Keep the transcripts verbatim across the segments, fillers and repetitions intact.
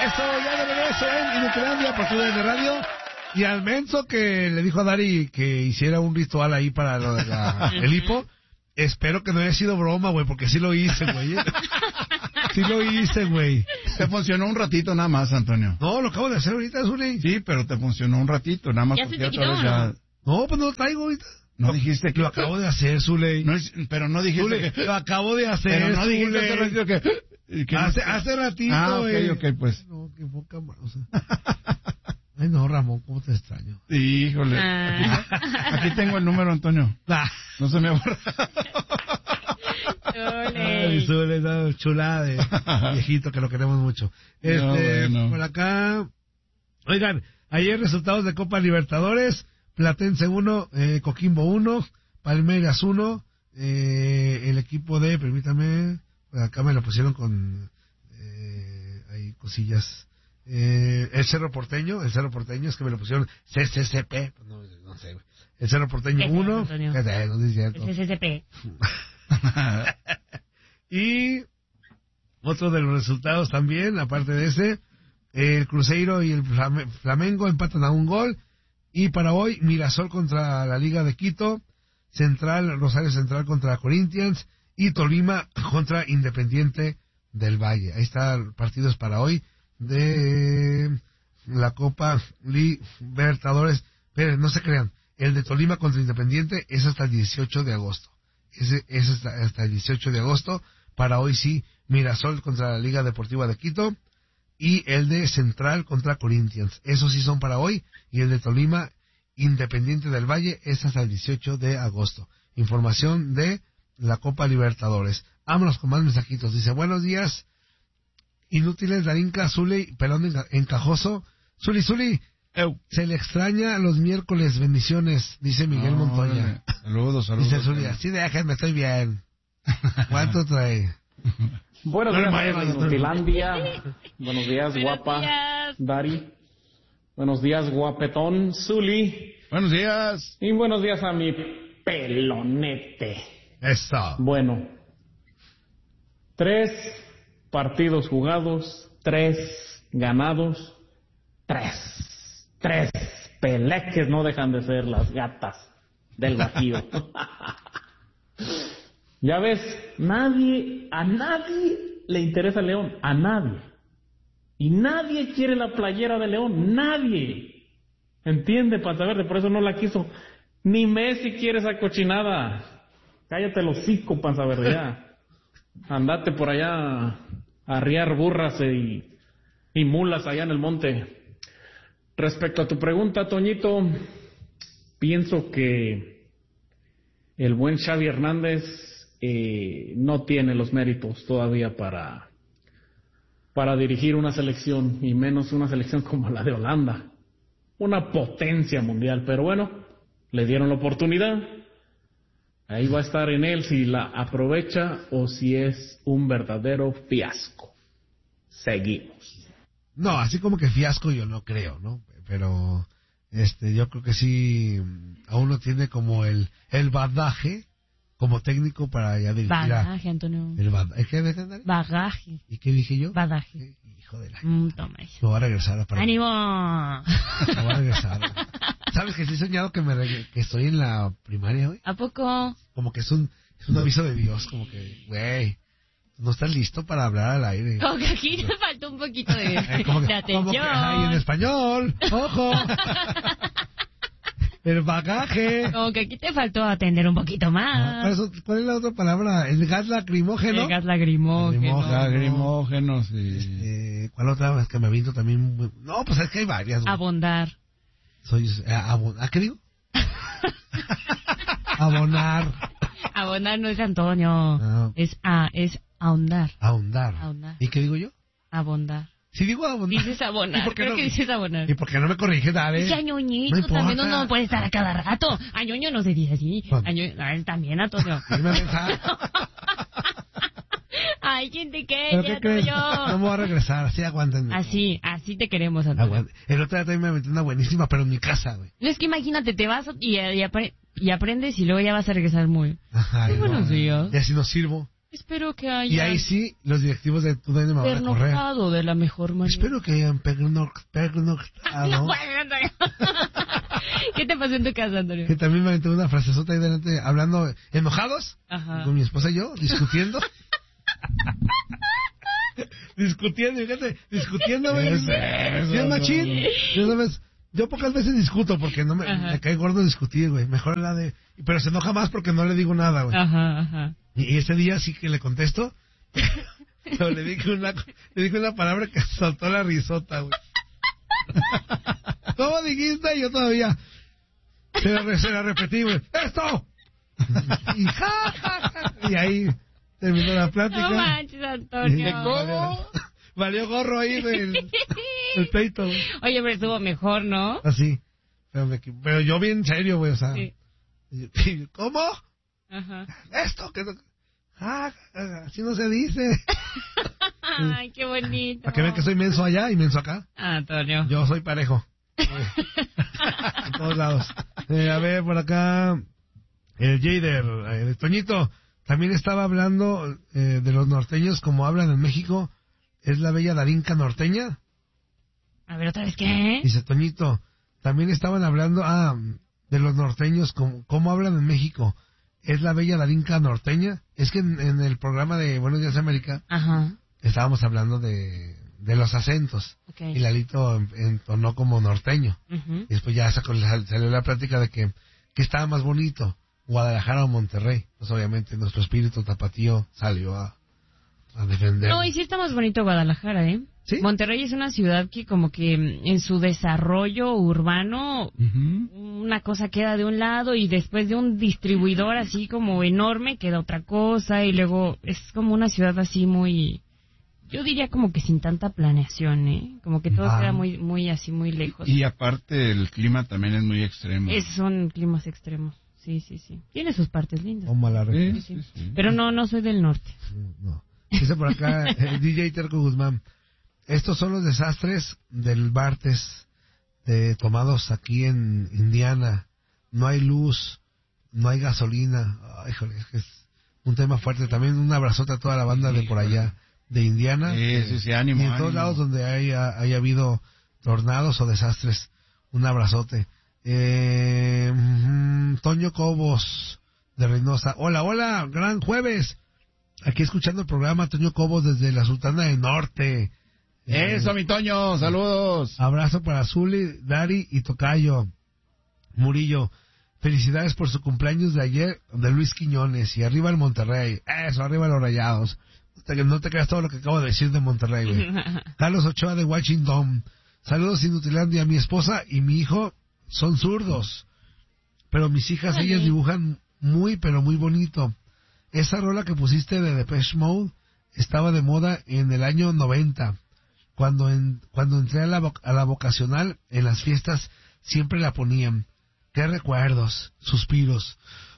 Eso, ya de regreso en Inutilandia por tu de radio. Y al menso que le dijo a Dari que hiciera un ritual ahí para lo de la, el hipo, espero que no haya sido broma, güey, porque sí lo hice, güey. Sí lo hice, güey. Te funcionó un ratito nada más, Antonio. No, lo acabo de hacer ahorita, Zuli. Sí, pero te funcionó un ratito, nada más ¿Ya porque se te otra quitó, vez ya... No, pues no lo traigo ahorita. No, no dijiste que... Lo acabo de hacer, Zuley. No es... Pero no dijiste Zule, que... lo acabo de hacer, Pero no dijiste Zule. hace ratito que... que Hace, no... hace ratito, Ah, güey. ok, ok, pues. No, qué poca más. O sea. Ay, no, Ramón, ¿cómo te extraño? Híjole. Ah. Aquí, aquí tengo el número, Antonio. Ah. No se me ha borrado. Ay, Zule, no, chulada de viejito que lo queremos mucho. Este, No, bueno. por acá. Oigan, ayer resultados de Copa Libertadores. Platense uno, eh, Coquimbo uno, Palmeiras uno, eh, el equipo de, permítame, por acá me lo pusieron con, eh, hay cosillas, eh, el Cerro Porteño, el Cerro Porteño, es que me lo pusieron C C C P, no, no sé, el Cerro Porteño uno, ¿qué sé, no es cierto? El C C C P. Y otro de los resultados también, aparte de ese, el Cruzeiro y el Flamengo empatan a un gol. Y para hoy, Mirasol contra la Liga de Quito, Central, Rosario Central contra Corinthians y Tolima contra Independiente del Valle. Ahí están partidos para hoy de la Copa Libertadores. Pero no se crean, el de Tolima contra Independiente es hasta el dieciocho de agosto. Ese es hasta, hasta el dieciocho de agosto. Para hoy sí, Mirasol contra la Liga Deportiva de Quito. Y el de Central contra Corinthians. Esos sí son para hoy. Y el de Tolima, Independiente del Valle, es hasta el dieciocho de agosto. Información de la Copa Libertadores. Vámonos con más mensajitos. Dice, buenos días. Inútiles, Darinka, Zuli, Pelón Encajoso. Zuli, Zuli. Eu. Se le extraña los miércoles. Bendiciones, dice Miguel no, Montoya. Saludos, saludos. Dice Zuli, así déjenme, estoy bien. ¿Cuánto trae? Buenos días, no, Inutilandia. Buenos días, Buenos guapa días. Dari. Buenos días, guapetón Zuli. Buenos días. Y buenos días a mi pelonete. Eso. Bueno, tres partidos jugados, tres ganados, tres. Tres peleques no dejan de ser las gatas del Bajío. Ya ves, nadie, a nadie le interesa León, a nadie. Y nadie quiere la playera de León, nadie. ¿Entiende, Panza Verde? Por eso no la quiso. Ni Messi quiere esa cochinada. Cállate el hocico, Panza Verde, ya. Andate por allá a arriar burras y, y mulas allá en el monte. Respecto a tu pregunta, Toñito, pienso que el buen Xavi Hernández eh, no tiene los méritos todavía para, para dirigir una selección, y menos una selección como la de Holanda, una potencia mundial. Pero bueno, le dieron la oportunidad. Ahí va a estar en él si la aprovecha o si es un verdadero fiasco. Seguimos. No, así como que fiasco yo no creo, ¿no? Pero este yo creo que sí, aún no tiene como el el bagaje como técnico para ya dirigir. Bagaje, Antonio. El bagaje. ¿Qué dije, Andrés? Bagaje. ¿Y qué dije yo? Bagaje. Hijo de la... Mm, toma eso. Me voy a regresar a para... ¡Ánimo! Me voy a regresar. ¿Sabes que sí he soñado que me reg... que estoy en la primaria hoy? ¿A poco? Como que es un es un aviso de Dios, como que, güey, no estás listo para hablar al aire. Como que aquí te faltó un poquito de, Eh, como que, de atención. como que, ay, en español, ojo. El bagaje. Como que aquí te faltó atender un poquito Ah, más. para eso, ¿cuál es la otra palabra? El gas lacrimógeno. El gas lacrimógeno. Lacrimógenos y... Este, ¿cuál otra? Es que me aviento también. muy- No, pues es que hay varias. güey. Abondar. Soy, eh, abon- ¿ah, qué digo? Abonar. Abonar no es Antonio. No. Es a, es ahondar. Ahondar. Ahondar. ¿Y qué digo yo? Abondar. Sí digo abonar. Dices ¿Y abonar. por qué Creo no? que dices abonar. ¿Y por qué no me corriges, Dale? Es que Añoñito No también importa. uno no puede estar a cada rato. Añoño no se dice así. ¿Cuándo? Añoño, a él también, Antonio. Dime a pensar. Ay, ¿quién te ¿Pero queda, qué crees? No Antonio? me voy a regresar, así aguántenme. Así, así te queremos, Antonio. Aguante. El otro día también me aventé una buenísima, pero en mi casa, güey. No, es que imagínate, te vas y, y, apre- y aprendes y luego ya vas a regresar muy... Ajá. Ay, y buenos no, días. Y así no sirvo. Espero que hayan Y ahí sí, los directivos de tu D N me van a correr. pernoctado de la mejor manera. Espero que hayan perno- pernoctado. ¿Qué te pasó en tu casa, Antonio? Que también me aventé una frasezota ahí delante, hablando, enojados, Ajá. con mi esposa y yo, discutiendo. discutiendo, fíjate, discutiendo, güey. ¿Qué es eso, ¿Sí es machín? Ya sabes, yo pocas veces discuto porque no me, Ajá. me cae gordo discutir, güey. Mejor la de... Pero se enoja más porque no le digo nada, güey. Ajá, ajá. Y, y ese día sí que le contesto. Pero le dije una, le dije una palabra que saltó la risota, güey. ¿Cómo dijiste? Y yo todavía se la, re- se la repetí, güey. ¡Esto! Y ja, ja, ja. Y ahí terminó la plática. No manches, Antonio. Y- ¿Cómo? Valió gorro ahí, güey, el, el pleito, güey. Oye, pero estuvo mejor, ¿no? Así. Pero, me equi- pero yo bien serio, güey, o sea. Sí. y- ¿Cómo? Ajá. Esto, que no... Ah, así no se dice. Ay, qué bonito. Para que vean que soy menso allá y menso acá. Antonio. Yo soy parejo. En todos lados. Eh, a ver, por acá, el Jader, el Toñito, también estaba hablando eh, de los norteños como hablan en México. ¿Es la bella Darinka norteña? A ver, ¿otra vez qué? Dice Toñito, también estaban hablando ah, de los norteños, como, cómo hablan en México. ¿Es la bella Darinka norteña? Es que en, en el programa de Buenos Días América Ajá. estábamos hablando de, de los acentos. Ok. Y Lalito en- entonó como norteño. Ujú. Y después ya sacó, salió la plática de que, que estaba más bonito, Guadalajara o Monterrey. Pues obviamente nuestro espíritu tapatío salió a, a defender. No, y sí está más bonito Guadalajara, ¿eh? ¿Sí? Monterrey es una ciudad que como que mm, en su desarrollo urbano Ujú. una cosa queda de un lado y después de un distribuidor así como enorme queda otra cosa y luego es como una ciudad así muy, yo diría como que sin tanta planeación, ¿eh? Como que todo Ah. queda muy muy así muy lejos. Y aparte el clima también es muy extremo. Es, son climas extremos, sí, sí, sí. Tiene sus partes lindas. Como a la re- Sí, sí, sí. Pero no, no soy del norte. No. Dice por acá el D J Terco Guzmán. Estos son los desastres del Bartes de, tomados aquí en Indiana. No hay luz, no hay gasolina. Ay, híjole, es que es un tema fuerte. También un abrazote a toda la banda de por allá, de Indiana. Sí, sí, sí, ánimo, Y en todos ánimo. lados donde haya, haya habido tornados o desastres. Un abrazote. Eh, mm, Toño Cobos de Reynosa. Hola, hola, gran jueves. Aquí escuchando el programa, Toño Cobos desde la Sultana del Norte. Eso, mi Toño, saludos. Abrazo para Zuli, Dari y Tocayo. Murillo, felicidades por su cumpleaños de ayer de Luis Quiñones. Y arriba el Monterrey. Eso, arriba los Rayados. No te, no te creas todo lo que acabo de decir de Monterrey, güey. Carlos Ochoa de Washington. Saludos, Inutilandia. Mi esposa y mi hijo son zurdos. Pero mis hijas, Órale. ellas dibujan muy, pero muy bonito. Esa rola que pusiste de Depeche Mode estaba de moda en el año noventa. Cuando en, cuando entré a la, voc- a la vocacional, en las fiestas siempre la ponían. Qué recuerdos, suspiros.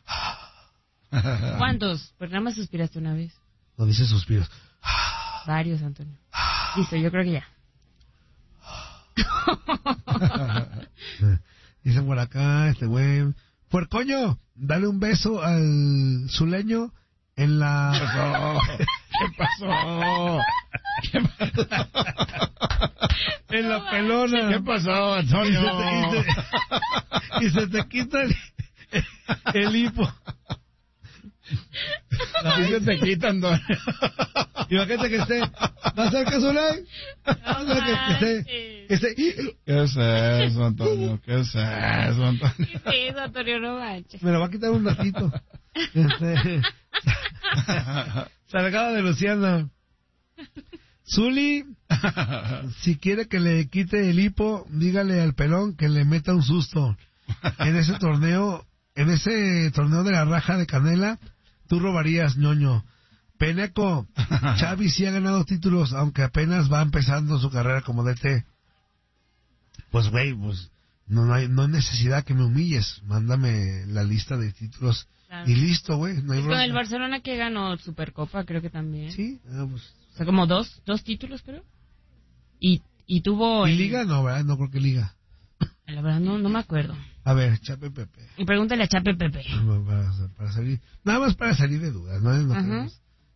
¿Cuántos? Pues nada más suspiraste una vez. No dice suspiros. Varios, Antonio. Listo, yo creo que ya. Dice por acá, este güey. Puercoño, dale un beso al zuleño en la... ¿Qué pasó? ¿Qué pasó? en la pelona. ¿Qué pasó, Y se Antonio? te, y se- y se te quita el, el hipo. ¿Qué se te quita, Antonio? Imagínate que esté más cerca Zulay. Más cerca que esté, que esté. ¿Qué es eso, Antonio? ¿Qué es eso, Antonio? ¿Qué es eso, Antonio? No manches. Me lo va a quitar un ratito. Este, Salgado de Luciana. Zuli, si quiere que le quite el hipo, dígale al pelón que le meta un susto. En ese torneo, en ese torneo de la raja de canela, tú robarías, ñoño. Peneco, Xavi sí ha ganado títulos, aunque apenas va empezando su carrera como D T. Pues, güey, pues, no, no hay, no hay necesidad que me humilles. Mándame la lista de títulos Claro. y listo, güey. No hay Con bronca. el Barcelona que ganó Supercopa, creo que también. Sí, ah, pues. O sea, como dos, dos títulos, creo. Y, y tuvo... ¿Y el- liga? No, ¿verdad? No creo que liga. La verdad, no, no me acuerdo. A ver, Chape Pepe. Y pregúntale a Chape Pepe. Para, para salir, nada más para salir de dudas, ¿no? No Ajá. queremos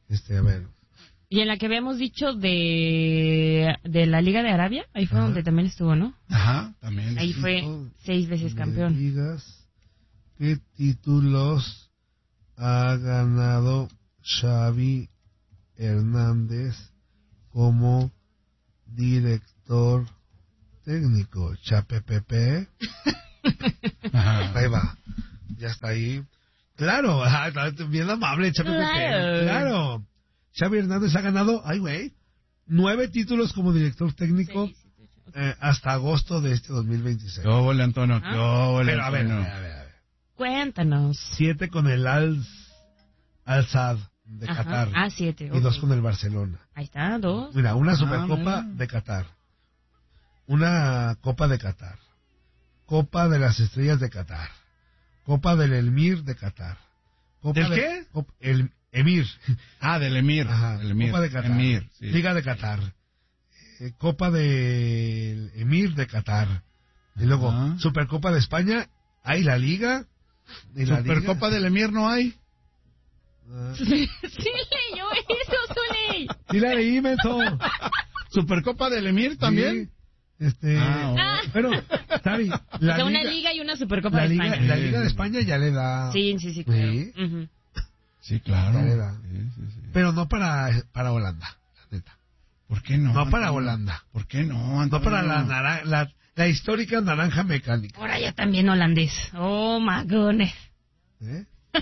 Este, a ver. Y en la que habíamos dicho de, de la Liga de Arabia, ahí fue Ajá. donde también estuvo, ¿no? Ajá, también. Ahí fue seis veces Me campeón. digas qué títulos ha ganado Xavi Hernández como director técnico. Chapepepe. Ajá. Ahí va. Ya está ahí. Claro, ajá, bien amable, Chapepepe. Claro. Claro. Xavi Hernández ha ganado, ay güey, nueve títulos como director técnico Seis, siete, ocho. eh, hasta agosto de este dos mil veintiséis. ¿Qué óvole, Antonio? ¿Qué Ah. óvole, Pero a ver, a Antonio? ver, a ver, a ver. Cuéntanos. Siete con el Al Al-Sad de Ajá. Qatar Ah, siete. y dos ok. con el Barcelona. Ahí está, dos. Mira, una Ah, Supercopa mira. de Qatar, una Copa de Qatar, Copa de las Estrellas de Qatar, Copa del Emir de Qatar. Copa ¿Del de- qué? Cop- el Emir. Ah, del Emir. Ajá, del Emir. Copa de Qatar. Emir, sí. Liga de Qatar. Eh, Copa del Emir de Qatar. Y luego, Ajá. Supercopa de España. Hay la Liga. Y la Supercopa del Emir no hay. Ah, Sí, leyó eso, Zuley. sí la leí, menso. Supercopa del Emir también. Sí, este... Ah, Ah. Pero, Xavi, O la sea, una Liga, liga y una Supercopa la, de Liga, España. la Liga de España ya le da... Sí, sí, sí, claro. Sí. Ujú. Sí, claro. Ya le da. Sí, sí, sí. Pero no para, para Holanda, la neta. ¿Por qué no? No para Antonio? Holanda. ¿Por qué no, No Antonio? para la, nara- la, la histórica naranja mecánica. Ahora ya también holandés. Oh, my goodness. ¿Eh?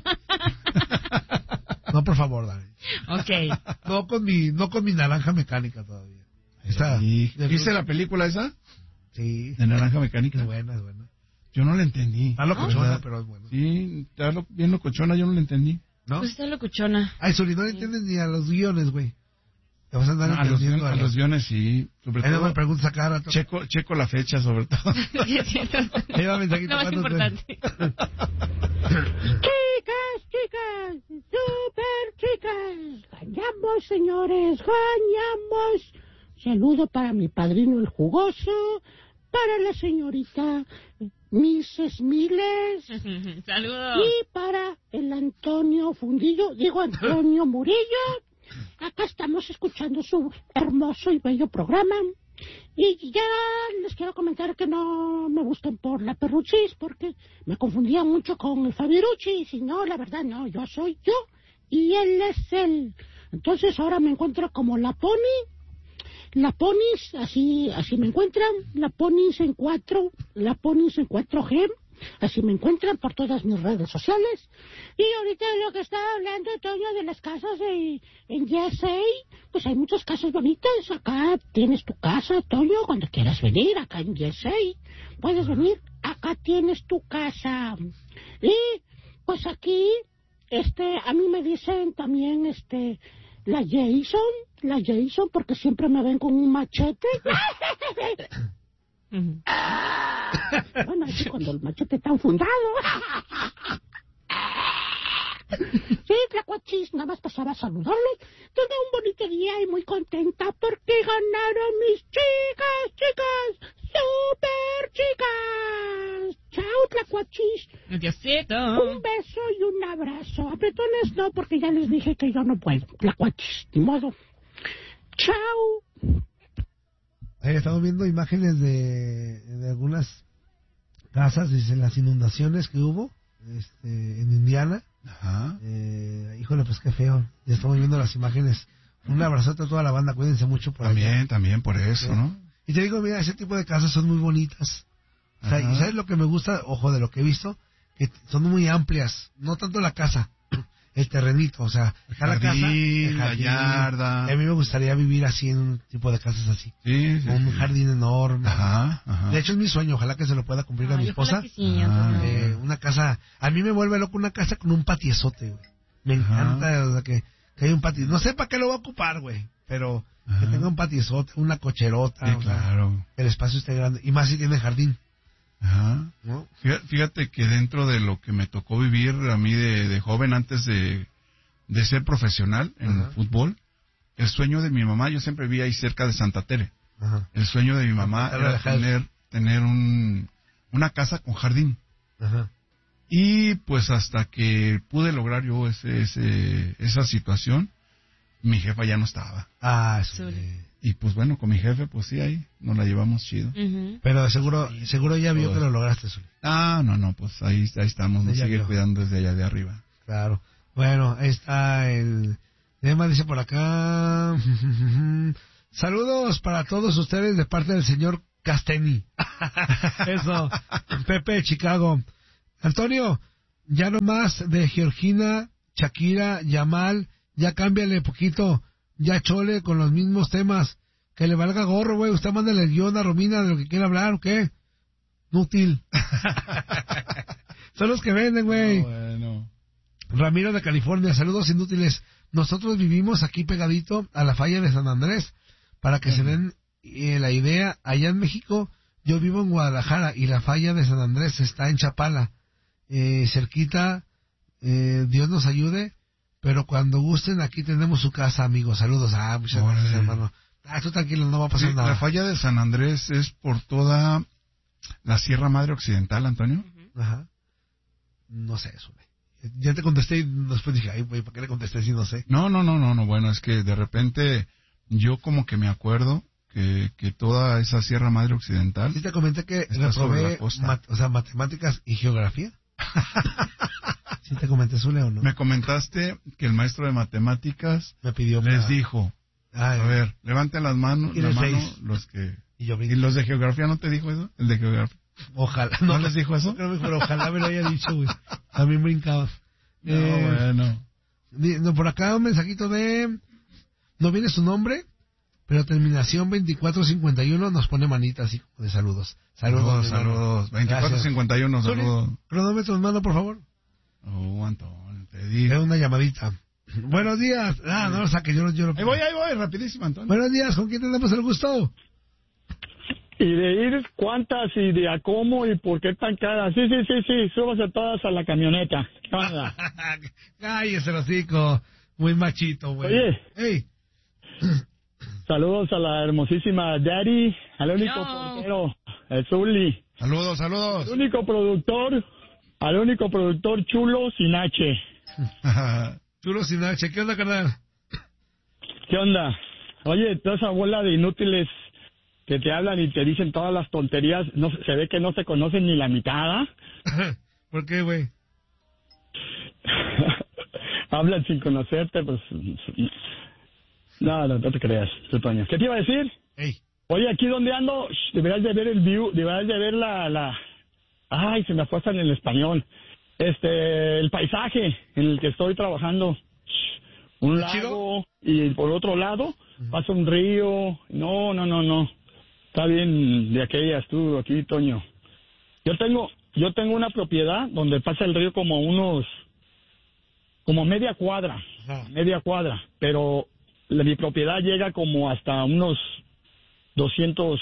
No, por favor, Dani. Ok. No con mi, no con mi naranja mecánica todavía. Esa, Sí. ¿Viste la película esa? Sí, De Naranja Mecánica. es buena, es buena. Yo no la entendí. Está locochona, ¿Verdad? pero es buena. Sí, está lo- bien locochona, yo no la entendí. ¿No? Pues está locuchona. Ay, Suri, no le entiendes ni a los guiones, güey. Te vas a andar No, a, los, entendiendo guiones- a los guiones sí. Sobre Ahí no todo, me preguntas a cada rato. checo, checo la fecha, sobre todo. Sí, es cierto. Ahí va mensajito. Lo más ¿cuándo te- importante. Chicas, chicas, super chicas, ganamos, señores, ganamos. Saludo para mi padrino el jugoso, para la señorita Misses Miles Saludos. y para el Antonio Fundillo, digo Antonio Murillo. Acá estamos escuchando su hermoso y bello programa. Y ya les quiero comentar que no me busquen por la Perruchis, porque me confundía mucho con el Fabiruchis, y no, la verdad no, yo soy yo y él es él. Entonces ahora me encuentro como la Pony, la Ponis, así así me encuentran, la Ponis en cuatro, la Ponis en cuatro G, así me encuentran por todas mis redes sociales. Y ahorita lo que está hablando Toño de las casas de, en U S A, pues hay muchas casas bonitas. Acá tienes tu casa, Toño, cuando quieras venir, acá en U S A. Puedes venir, acá tienes tu casa. Y pues aquí, este, a mí me dicen también, este, la Jason, la Jason, porque siempre me ven con un machete. Ujú. Bueno, así cuando el machete está enfundado. Sí, Tlacuachis, nada más pasaba a saludarlos. Tuve un bonito día y muy contenta porque ganaron mis chicas, chicas, super chicas. Chao, Tlacuachis. Diosito. Un beso y un abrazo. Apretones no, porque ya les dije que yo no puedo. Tlacuachis, ni modo. Chao. Ahí estamos viendo imágenes de, de algunas casas, dice, las inundaciones que hubo este, en Indiana. Ajá. Eh, híjole, pues qué feo. Ya estamos viendo las imágenes. Un abrazote a toda la banda, cuídense mucho por allá. También, también por eso, Sí. ¿no? Y te digo, mira, ese tipo de casas son muy bonitas. O sea, Ajá. y ¿sabes lo que me gusta? Ojo, de lo que he visto, que t- son muy amplias. No tanto la casa, el terrenito. O sea, cada casa, jardín, el la yarda. Y a mí me gustaría vivir así en un tipo de casas así. Sí, sí. Con un sí. jardín enorme. Ajá, ajá. De hecho, es mi sueño. Ojalá que se lo pueda cumplir a mi Ay, ojalá esposa. que sí, Ah, Antonio. Eh, una casa, a mí me vuelve loco una casa con un patiezote, güey. Me Ajá. encanta, o sea, que, que hay un patio. No sé para qué lo va a ocupar, güey, pero que Ajá. tenga un patiezote, una cocherota, Sí, o sea, claro. que el espacio esté grande. Y más si tiene jardín, Ajá. ¿no? Fíjate, fíjate que dentro de lo que me tocó vivir a mí de, de joven antes de, de ser profesional en Ajá. fútbol, el sueño de mi mamá, yo siempre vivía ahí cerca de Santa Tere. Ajá, El sueño de mi mamá Santa Tere era de Jalpa. tener, tener un, una casa con jardín. ajá. Y pues hasta que pude lograr yo ese, ese, esa situación, mi jefa ya no estaba. Ah, Zuli. sí. Y pues bueno, con mi jefe, pues sí, ahí nos la llevamos chido. Ujú. Pero de seguro, seguro ya vio Todo que lo eso. lograste, Zuli. Ah, no, no, pues ahí, ahí estamos, nos Ella sigue vio. cuidando desde allá de arriba. Claro. Bueno, ahí está el... Emma dice por acá... Saludos para todos ustedes de parte del señor Casteni. Eso. Pepe de Chicago. Antonio, ya no más de Georgina, Shakira, Yamal, ya cámbiale poquito, ya chole con los mismos temas, que le valga gorro, güey, usted mándale el guión a Romina de lo que quiera hablar, ¿o qué? Nútil. Son los que venden, güey. No, bueno. Ramiro de California, saludos inútiles. Nosotros vivimos aquí pegadito a la falla de San Andrés, para que se den eh, la idea, allá en México, yo vivo en Guadalajara y la falla de San Andrés está en Chapala, eh, cerquita, eh, Dios nos ayude, pero cuando gusten aquí tenemos su casa, amigos, saludos. Ah, muchas Órale. gracias, hermano. Ah, tú tranquilo, no va a pasar Sí, nada. la falla de San Andrés es por toda la Sierra Madre Occidental, Antonio. Ajá. No sé eso, güey. Ya te contesté y después dije, ay, güey, ¿para qué le contesté si no sé? No, no, no, no, no, bueno, es que de repente yo como que me acuerdo que, que toda esa Sierra Madre Occidental... Sí te comenté que Está sobre reprobé, la costa. mat- o sea, matemáticas y geografía. Sí te comenté, Zule, ¿o no? Me comentaste que el maestro de matemáticas Me pidió les para- dijo, Ay, a ver, levanten las manos, Y la les mano seis. los que... Y yo ¿Y brinqué. los de geografía no te dijo eso? El de geografía. Ojalá. ¿No les dijo eso? No, pero ojalá me lo haya dicho, güey. También brincaba. No, Eh, bueno. di- no, por acá un mensajito de... No viene su nombre, pero terminación veinticuatro cincuenta y uno nos pone manita así como de saludos. Saludos, Saludos, mi hermano. saludos. veinticuatro Gracias. cincuenta y uno, Zuli, saludos. cronómetro en mano, por favor. Oh, Antonio, te Es digo. una llamadita. Buenos días. Ah, no, o sea que yo, yo Ahí voy, ahí voy, rapidísimo, Antonio. Buenos días, ¿con quién tenemos el gusto? Y de ir cuántas y de a cómo y por qué tan caras. Sí, sí, sí, sí, súbase todas a la camioneta. ¿Qué onda? Cállese el hocico. Muy machito, güey. Oye. Ey. Saludos a la hermosísima Daddy, al único Yo. portero, el Zuli, Saludos, al saludos. único productor, al único productor chulo sin H. Chulo sin H. ¿Qué onda, carnal? ¿Qué onda? Oye, toda esa bola de inútiles que te hablan y te dicen todas las tonterías, no se ve que no se conocen ni la mitad, ¿ah? ¿Por qué, güey? Hablan sin conocerte, pues... No, no, no te creas, tu Toño. ¿Qué te iba a decir? Ey. Oye, aquí donde ando, shh, deberás de ver el view, deberás de ver la, la... Ay, se me fue hasta en el español. Este, el paisaje en el que estoy trabajando. Shh, un ¿Está chido? lago y por otro lado pasa un río. No, no, no, no. Está bien de aquellas tú aquí, Toño. Yo tengo, yo tengo una propiedad donde pasa el río como unos, como media cuadra, Ajá. media cuadra, pero la, mi propiedad llega como hasta unos doscientos,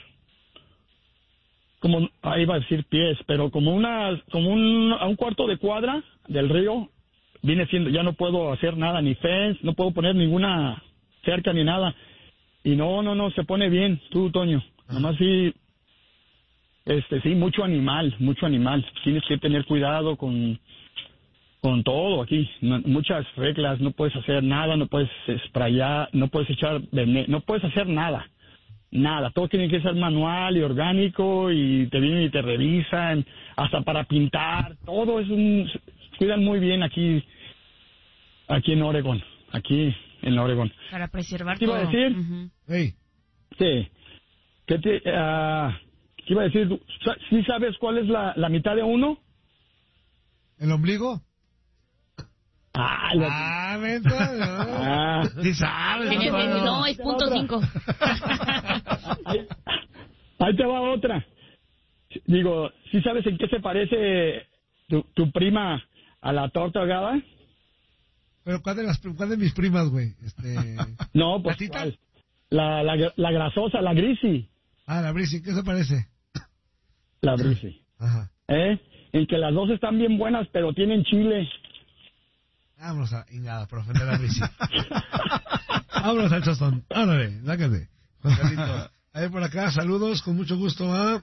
como, ahí iba a decir pies, pero como una, como un, a un cuarto de cuadra del río, viene siendo, ya no puedo hacer nada, ni fence, no puedo poner ninguna cerca ni nada, y no, no, no, se pone bien, tú, Toño, nomás sí, este, sí, mucho animal, mucho animal, tienes que tener cuidado con, con todo aquí, no- muchas reglas, no puedes hacer nada, no puedes sprayar, no puedes echar veneno, no puedes hacer nada, nada, todo tiene que ser manual y orgánico y te vienen y te revisan, hasta para pintar, todo es un, cuidan muy bien aquí, aquí en Oregón, aquí en Oregón. Para preservar ¿Qué iba a todo. decir? Ujú. Ey. Sí, ¿qué te, ah, qué iba a decir? ¿Tú sa- ¿Sí sabes cuál es la, la mitad de uno? ¿El ombligo? Ah, la- Ah, vente. Ah. Sí sabes. En el- Antonio. no, es punto cinco. Ahí, ahí te va otra. Digo, ¿sí sabes en qué se parece tu, tu prima a la torta ahogada? Pero ¿cuál de, las, cuál de mis primas, güey? Este... No, pues ¿Gatita? ¿cuál? La, la, la grasosa, la grisi. Ah, la Brisi, ¿qué se parece? La grisi. Ajá. ¿Eh? En que las dos están bien buenas, pero tienen chile. Vámonos a ingada por ofender a Brisi. Vámonos al chostón. Ándale, sácate. Juan Carlitos. A ver, por acá, saludos, con mucho gusto a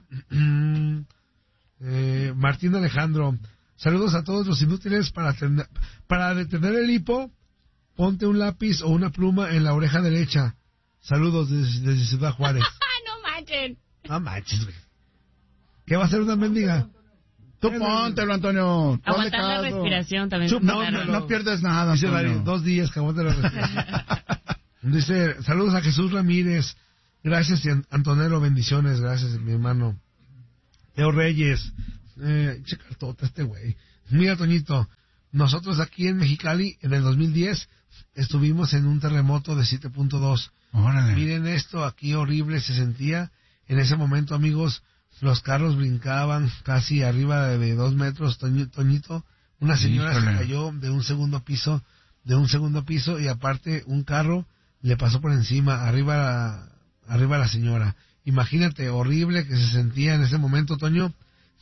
eh, Martín Alejandro. Saludos a todos los inútiles para, atender- para detener el hipo. ponte un lápiz o una pluma en la oreja derecha. Saludos desde, desde Ciudad Juárez. No manchen. No manches, güey. ¿Qué va a hacer una mendiga? Tú póntelo, Antonio. Aguantar la respiración también. Chup, no, no, no pierdes nada, Dice Antonio. Darío, dos días que aguante la respiración. Dice, saludos a Jesús Ramírez. Gracias, Antonelo, bendiciones. Gracias, mi hermano. Teo Reyes. Eh, che cartota este güey. Mira, Toñito, nosotros aquí en Mexicali, en el dos mil diez, estuvimos en un terremoto de siete punto dos. Órale. Miren esto, aquí horrible se sentía. En ese momento, amigos, los carros brincaban casi arriba de dos metros, Toñi- Toñito. Una señora Híjole. se cayó de un segundo piso, de un segundo piso, y aparte un carro le pasó por encima, arriba, arriba la señora. Imagínate, horrible que se sentía en ese momento, Toño.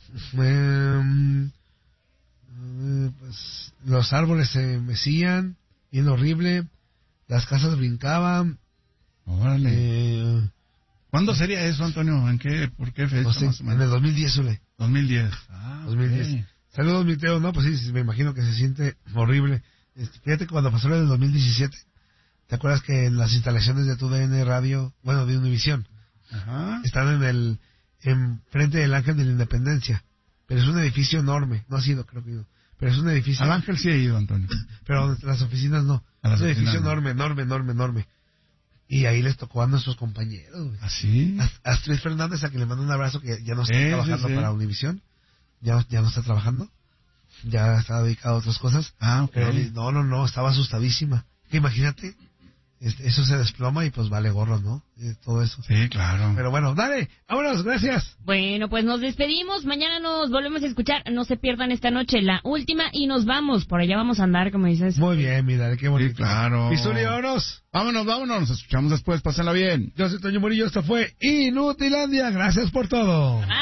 Eh, eh, pues, los árboles se mecían, bien horrible, las casas brincaban. Órale. Eh, ¿Cuándo sería eso, Antonio? ¿En qué? ¿Por qué fecha? no sé, más o en menos? el dos mil diez, Ule. dos mil diez. Ah, dos mil diez. ok. Saludos, mi Teo. No, pues sí, sí, me imagino que se siente horrible. Este, fíjate que cuando pasó lo del dos mil diecisiete, ¿te acuerdas que en las instalaciones de tu D N Radio, bueno, de Univisión, Ajá. están en el, en frente del Ángel de la Independencia? Pero es un edificio enorme. No ha sido, creo que no. Pero es un edificio. Al Ángel sí he ido, Antonio. Pero las oficinas no. A las Es un edificio oficinas no. enorme, enorme, enorme, enorme. Y ahí les tocó a nuestros compañeros, güey. ¿Así? A Astrid Fernández, a quien le mando un abrazo, que ya no está Sí, trabajando sí, sí. para Univisión. Ya, ya no está trabajando. Ya está dedicado a otras cosas. Ah, ok. Pero no, no, no, estaba asustadísima. Que imagínate, este, eso se desploma y pues vale gorro, ¿no? Eh, todo eso. Sí, claro. Pero bueno, dale, vámonos, gracias. Bueno, pues nos despedimos. Mañana nos volvemos a escuchar. No se pierdan esta noche la última y nos vamos. Por allá vamos a andar, como dices. Muy bien, mira, qué bonito. Sí, claro. Pistoli, vámonos. Vámonos, vámonos. Nos escuchamos después. Pásenla bien. Yo soy Toño Murillo, esto fue Inutilandia. Gracias por todo. Bye.